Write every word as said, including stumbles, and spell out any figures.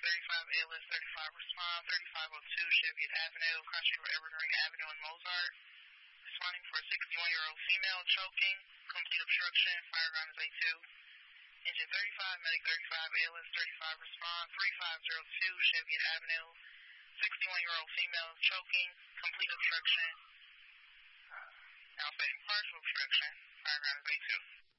thirty-five A L S thirty-five respond, thirty-five oh two Cheviot Avenue, cross Shore Evergreen Avenue in Mozart. Responding for a sixty-one-year-old female choking, complete obstruction, fire ground is A two. Engine thirty-five, medic thirty-five, A L S thirty-five respond, thirty-five oh two Cheviot Avenue, sixty-one-year-old female choking, complete obstruction. Now stating partial obstruction, fire ground is A two.